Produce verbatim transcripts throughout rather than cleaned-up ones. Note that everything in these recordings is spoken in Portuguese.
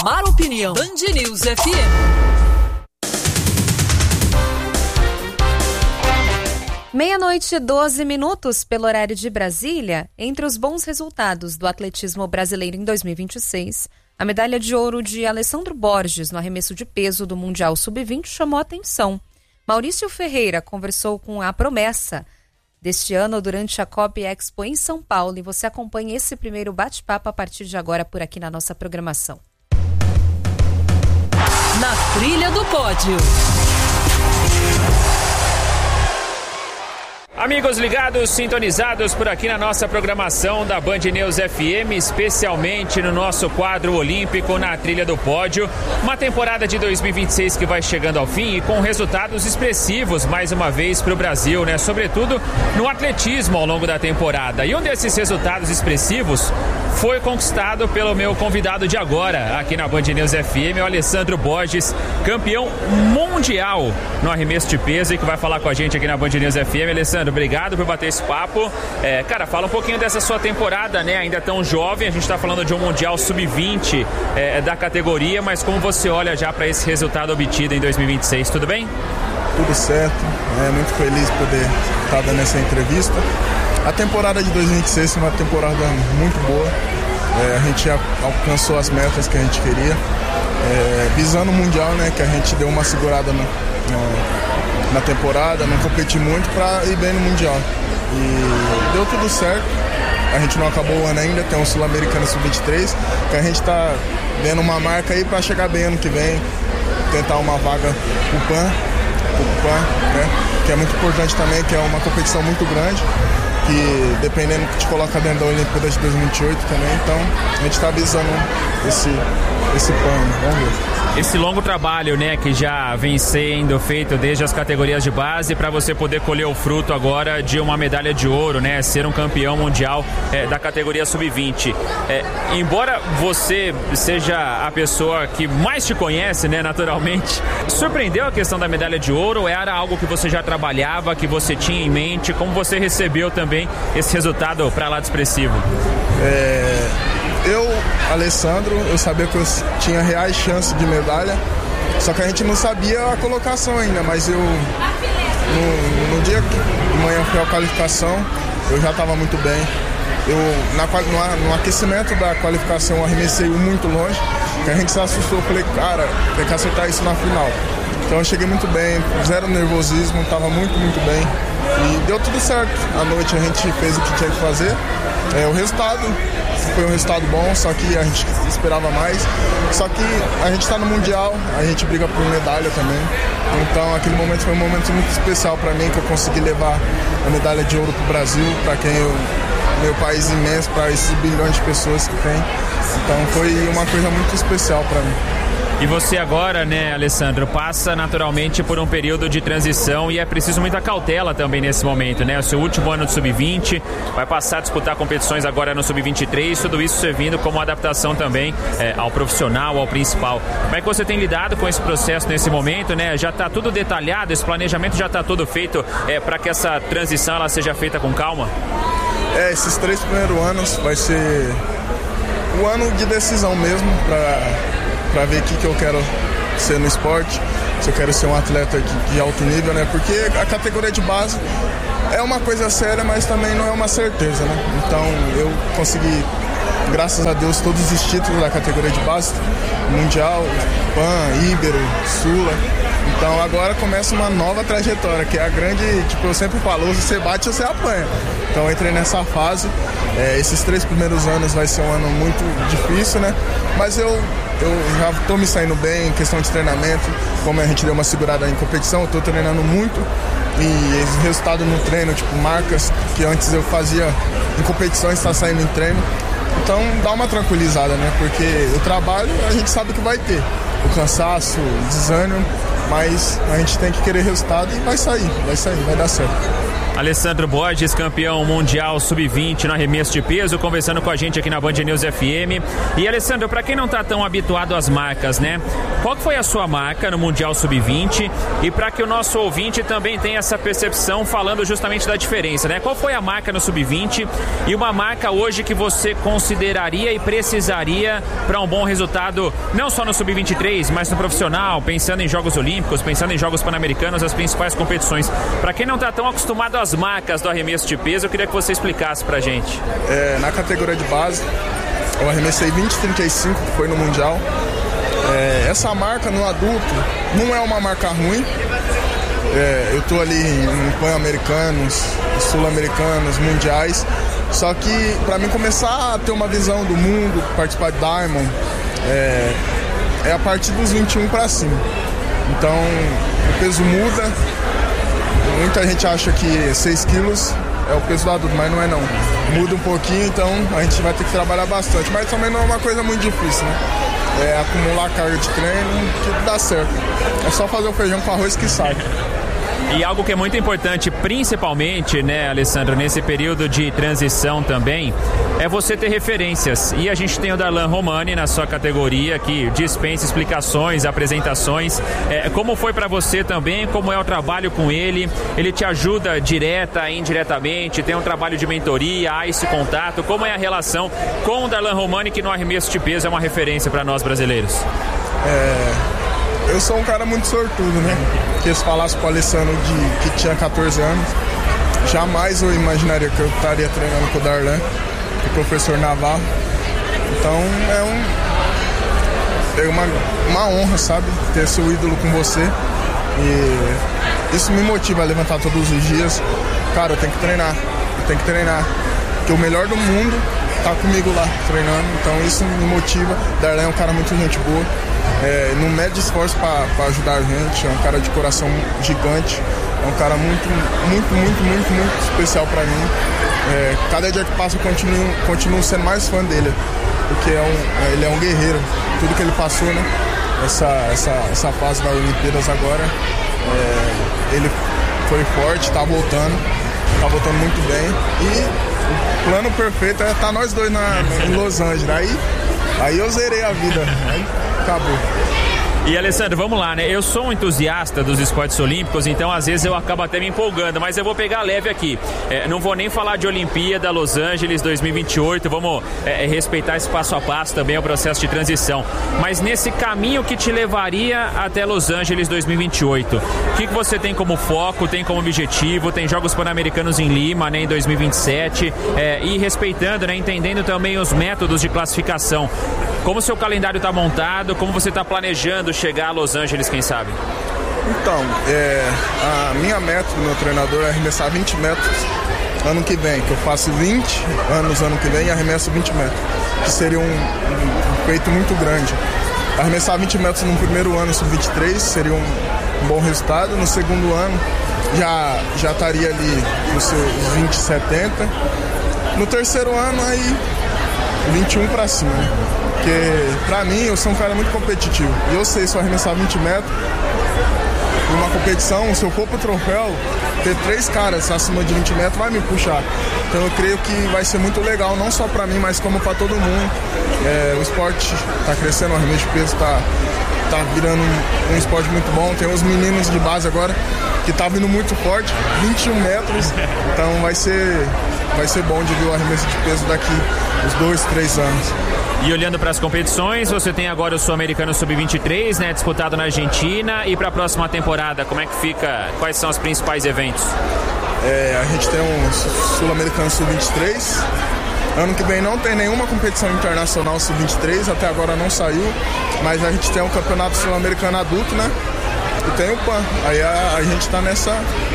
Mar Opinião, Band News F M. Meia-noite e doze minutos pelo horário de Brasília. Entre os bons resultados do atletismo brasileiro em dois mil e vinte e seis, a medalha de ouro de Alessandro Borges no arremesso de peso do Mundial sub vinte chamou a atenção. Maurício Ferreira conversou com a promessa deste ano durante a Copa Expo em São Paulo e você acompanha esse primeiro bate-papo a partir de agora por aqui na nossa programação. Na trilha do pódio. Amigos ligados, sintonizados por aqui na nossa programação da Band News F M, especialmente no nosso quadro olímpico na trilha do pódio. Uma temporada de dois mil e vinte e seis que vai chegando ao fim e com resultados expressivos mais uma vez para o Brasil, né? Sobretudo no atletismo ao longo da temporada. E um desses resultados expressivos foi conquistado pelo meu convidado de agora aqui na Band News F M, o Alessandro Borges, campeão mundial no arremesso de peso e que vai falar com a gente aqui na Band News F M. Alessandro, obrigado por bater esse papo. É, cara, fala um pouquinho dessa sua temporada, né? Ainda tão jovem, a gente tá falando de um Mundial sub vinte é, da categoria, mas como você olha já para esse resultado obtido em dois mil e vinte e seis, tudo bem? Tudo certo, é muito feliz poder estar dando essa entrevista. A temporada de dois mil e vinte e seis foi uma temporada muito boa, é, a gente alcançou as metas que a gente queria, é, visando o Mundial, né, que a gente deu uma segurada no, no, na temporada, não competi muito para ir bem no Mundial. E deu tudo certo, a gente não acabou o ano ainda, tem um Sul-Americano sub vinte e três, que a gente está vendo uma marca aí para chegar bem ano que vem, tentar uma vaga pro PAN, pro PAN, né, que é muito importante também, que é uma competição muito grande, que dependendo que te coloca dentro da Olimpíada de dois mil e vinte e oito também, então a gente está visando esse, esse plano, vamos ver. Esse longo trabalho, né, que já vem sendo feito desde as categorias de base para você poder colher o fruto agora de uma medalha de ouro, né, ser um campeão mundial é, da categoria sub vinte. É, embora você seja a pessoa que mais te conhece, né, naturalmente, surpreendeu a questão da medalha de ouro? Era algo que você já trabalhava, que você tinha em mente? Como você recebeu também esse resultado para lá de expressivo? É... Eu, Alessandro, eu sabia que eu tinha reais chances de medalha, só que a gente não sabia a colocação ainda, mas eu, no, no dia que de manhã foi a qualificação, eu já estava muito bem. Eu, na, no, no aquecimento da qualificação, eu arremessei muito longe, que a gente se assustou, eu falei, cara, tem que acertar isso na final. Então eu cheguei muito bem, zero nervosismo, estava muito, muito bem. E deu tudo certo. À noite a gente fez o que tinha que fazer. É, o resultado foi um resultado bom, só que a gente esperava mais. Só que a gente está no Mundial, a gente briga por medalha também. Então aquele momento foi um momento muito especial para mim, que eu consegui levar a medalha de ouro para o Brasil, para quem eu, meu país imenso, para esses bilhões de pessoas que tem. Então foi uma coisa muito especial para mim. E você agora, né, Alessandro, passa naturalmente por um período de transição e é preciso muita cautela também nesse momento, né? O seu último ano de sub vinte, vai passar a disputar competições agora no sub vinte e três, tudo isso servindo como adaptação também é, ao profissional, ao principal. Como é que você tem lidado com esse processo nesse momento, né? Já está tudo detalhado, esse planejamento já está todo feito é, para que essa transição ela seja feita com calma? É, esses três primeiros anos vai ser o ano de decisão mesmo para para ver o que, que eu quero ser no esporte, se eu quero ser um atleta de, de alto nível, né? Porque a categoria de base é uma coisa séria, mas também não é uma certeza, né? Então eu consegui, graças a Deus, todos os títulos da categoria de base, Mundial, PAN, Ibero, Sula. Então agora começa uma nova trajetória, que é a grande, tipo, eu sempre falo, ou você bate ou você apanha. Então eu entrei nessa fase, é, esses três primeiros anos vai ser um ano muito difícil, né? Mas eu, eu já tô me saindo bem em questão de treinamento, como a gente deu uma segurada em competição, eu tô treinando muito e esse resultado no treino, tipo, marcas que antes eu fazia em competições, tá saindo em treino. Então dá uma tranquilizada, né? Porque o trabalho a gente sabe que vai ter, o cansaço, o desânimo, mas a gente tem que querer resultado e vai sair, vai sair, vai dar certo. Alessandro Borges, campeão mundial sub vinte no arremesso de peso, conversando com a gente aqui na Band News F M. E Alessandro, para quem não tá tão habituado às marcas, né? Qual que foi a sua marca no mundial sub vinte? E para que o nosso ouvinte também tenha essa percepção, falando justamente da diferença, né? Qual foi a marca no sub vinte e uma marca hoje que você consideraria e precisaria para um bom resultado, não só no sub vinte e três, mas no profissional, pensando em Jogos Olímpicos, pensando em Jogos Pan-Americanos, as principais competições. Para quem não tá tão acostumado às marcas do arremesso de peso, eu queria que você explicasse pra gente. É, na categoria de base, eu arremessei vinte e trinta e cinco, que foi no Mundial. É, essa marca no adulto não é uma marca ruim. É, eu tô ali em Pan-Americanos, Sul-Americanos, Mundiais. Só que para mim começar a ter uma visão do mundo, participar de Diamond, é, é a partir dos vinte e um para cima. Então o peso muda. Muita gente acha que seis quilos é o peso do adulto, mas não é não. Muda um pouquinho, então a gente vai ter que trabalhar bastante. Mas também não é uma coisa muito difícil, né? É acumular carga de treino que dá certo. É só fazer o feijão com arroz que sai. E algo que é muito importante, principalmente, né, Alessandro, nesse período de transição também, é você ter referências. E a gente tem o Darlan Romani na sua categoria, que dispensa explicações, apresentações. É, como foi para você também? Como é o trabalho com ele? Ele te ajuda direta, indiretamente? Tem um trabalho de mentoria? Há esse contato? Como é a relação com o Darlan Romani, que no arremesso de peso é uma referência para nós brasileiros? É... Eu sou um cara muito sortudo, né? Porque se falasse com o Alessandro de, que tinha catorze anos, jamais eu imaginaria que eu estaria treinando com o Darlan, que é professor Navarro. Então é, um, é uma, uma honra, sabe? Ter seu ídolo com você. E isso me motiva a levantar todos os dias. Cara, eu tenho que treinar, eu tenho que treinar. Porque o melhor do mundo tá comigo lá, treinando. Então isso me motiva. Darlan é um cara muito gente boa. É, não mede esforço para ajudar a gente, é um cara de coração gigante, é um cara muito, muito, muito, muito, muito especial para mim. É, cada dia que passa eu continuo, continuo sendo mais fã dele, porque é um, ele é um guerreiro, tudo que ele passou, né? Essa, essa, essa fase das Olimpíadas agora, é, ele foi forte, tá voltando, tá voltando muito bem. E o plano perfeito é estar nós dois na, em Los Angeles, aí, aí eu zerei a vida. Aí, acabou. E Alessandro, vamos lá, né? Eu sou um entusiasta dos esportes olímpicos, então às vezes eu acabo até me empolgando, mas eu vou pegar leve aqui. É, não vou nem falar de Olimpíada, Los Angeles dois mil e vinte e oito, vamos é, respeitar esse passo a passo também, o processo de transição. Mas nesse caminho que te levaria até Los Angeles dois mil e vinte e oito, o que, que você tem como foco, tem como objetivo? Tem Jogos Pan-Americanos em Lima, né, em dois mil e vinte e sete, é, e respeitando, né, entendendo também os métodos de classificação. Como o seu calendário está montado, como você está planejando chegar a Los Angeles, quem sabe? Então, é, a minha meta do meu treinador é arremessar vinte metros ano que vem, que eu faço vinte anos ano que vem e arremesso vinte metros, que seria um, um, um feito muito grande. Arremessar vinte metros no primeiro ano, sub vinte e três, seria um, um bom resultado. No segundo ano, já, já estaria ali nos seus vinte, setenta. No terceiro ano, aí vinte e um para cima, né? Porque, pra mim, eu sou um cara muito competitivo. E eu sei, se eu arremessar vinte metros, numa competição, se eu for pro troféu, ter três caras acima de vinte metros vai me puxar. Então eu creio que vai ser muito legal, não só pra mim, mas como pra todo mundo. É, o esporte tá crescendo, o arremesso de peso tá, tá virando um, um esporte muito bom. Tem os meninos de base agora que tá vindo muito forte, vinte e um metros. Então vai ser, vai ser bom de ver o arremesso de peso daqui uns dois, três anos. E olhando para as competições, você tem agora o Sul-Americano sub vinte e três, né, disputado na Argentina. E para a próxima temporada, como é que fica? Quais são os principais eventos? É, a gente tem um Sul-Americano sub vinte e três. Ano que vem não tem nenhuma competição internacional sub vinte e três, até agora não saiu. Mas a gente tem um campeonato sul-americano adulto, né? E tem o Pan. Aí a, a gente tá nessa...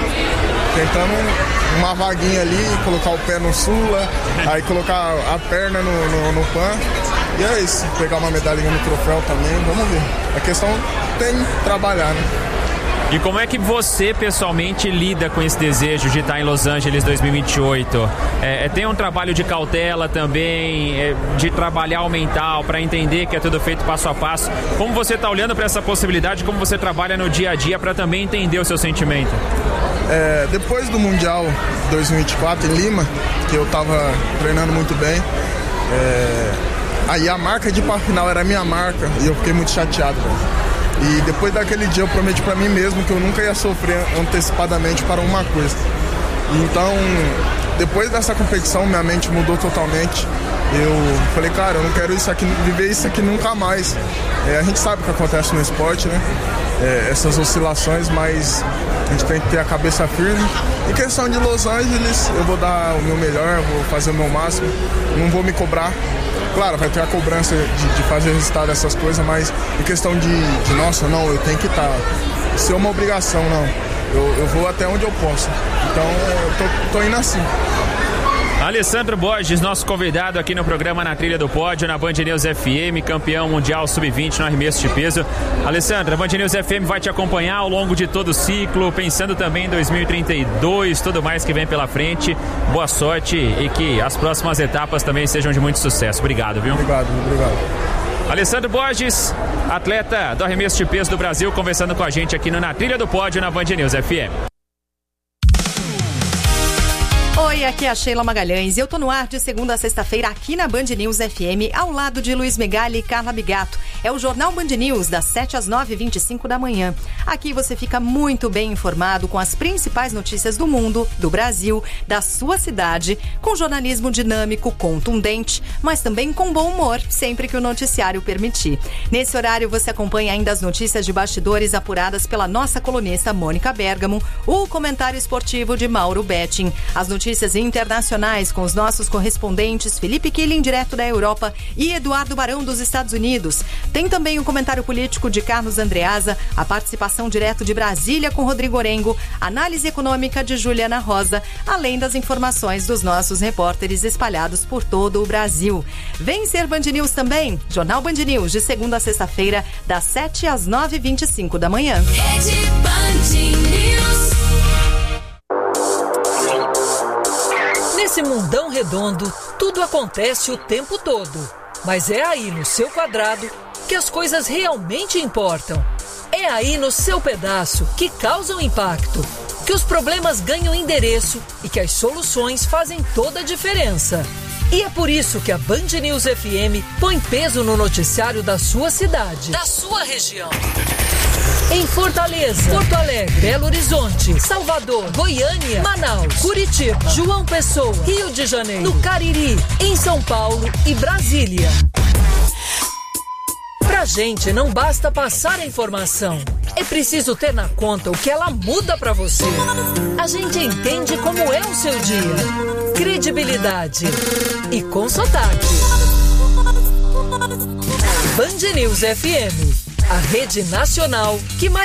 tentando uma vaguinha ali, colocar o pé no Sula, aí colocar a perna no, no, no Pan. E é isso, pegar uma medalhinha no troféu também, vamos ver. A questão tem que trabalhar, né? E como é que você, pessoalmente, lida com esse desejo de estar em Los Angeles dois mil e vinte e oito? É, tem um trabalho de cautela também, é, de trabalhar o mental, para entender que é tudo feito passo a passo. Como você está olhando para essa possibilidade, como você trabalha no dia a dia para também entender o seu sentimento? É, depois do Mundial dois mil e vinte e quatro em Lima, que eu estava treinando muito bem, é, aí a marca de ir para a final era a minha marca e eu fiquei muito chateado, velho. E depois daquele dia eu prometi para mim mesmo que eu nunca ia sofrer antecipadamente para uma coisa. Então, depois dessa competição, minha mente mudou totalmente. Eu falei, cara, eu não quero isso aqui, viver isso aqui nunca mais. É, a gente sabe o que acontece no esporte, né? É, essas oscilações, mas a gente tem que ter a cabeça firme. Em questão de Los Angeles, eu vou dar o meu melhor, vou fazer o meu máximo, não vou me cobrar. Claro, vai ter a cobrança de, de fazer resultado dessas coisas, mas em questão de, de nossa, não, eu tenho que estar. Isso é uma obrigação, não. Eu, eu vou até onde eu posso. Então, eu tô, tô indo assim. Alessandro Borges, nosso convidado aqui no programa Na Trilha do Pódio, na Band News F M, campeão mundial sub vinte no arremesso de peso. Alessandro, a Band News F M vai te acompanhar ao longo de todo o ciclo, pensando também em dois mil e trinta e dois, tudo mais que vem pela frente. Boa sorte e que as próximas etapas também sejam de muito sucesso. Obrigado, viu? Obrigado, obrigado. Alessandro Borges, atleta do arremesso de peso do Brasil, conversando com a gente aqui no Na Trilha do Pódio, na Band News F M. Oi, aqui é a Sheila Magalhães e eu tô no ar de segunda a sexta-feira aqui na Band News F M, ao lado de Luiz Megali e Carla Bigato. É o Jornal Band News, das sete às nove e vinte e cinco da manhã. Aqui você fica muito bem informado com as principais notícias do mundo, do Brasil, da sua cidade, com jornalismo dinâmico, contundente, mas também com bom humor, sempre que o noticiário permitir. Nesse horário você acompanha ainda as notícias de bastidores apuradas pela nossa colunista Mônica Bergamo, o comentário esportivo de Mauro Betting, as notícias internacionais com os nossos correspondentes Felipe Killing, direto da Europa, e Eduardo Barão, dos Estados Unidos. Tem também o comentário político de Carlos Andreasa, a participação direto de Brasília com Rodrigo Orengo, análise econômica de Juliana Rosa, além das informações dos nossos repórteres espalhados por todo o Brasil. Vem ser Band News também, Jornal Band News, de segunda a sexta-feira, das sete às nove e vinte e cinco da manhã. Rede Band News. Nesse mundão redondo, tudo acontece o tempo todo. Mas é aí no seu quadrado que as coisas realmente importam. É aí no seu pedaço que causam impacto, que os problemas ganham endereço e que as soluções fazem toda a diferença. E é por isso que a Band News F M põe peso no noticiário da sua cidade, da sua região. Em Fortaleza, Porto Alegre, Belo Horizonte, Salvador, Goiânia, Manaus, Curitiba, João Pessoa, Rio de Janeiro, no Cariri, em São Paulo e Brasília. Pra gente não basta passar a informação, é preciso ter na conta o que ela muda pra você. A gente entende como é o seu dia. Credibilidade e com sotaque. Band News F M, a rede nacional que mais